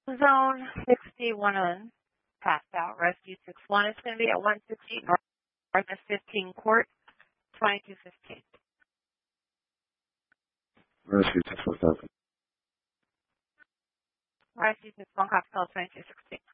Zone 61 on passed out. Rescue 61 is going to be at 160 North 15 Court, 2215. Rescue 617. Rescue 61, copy call 2216.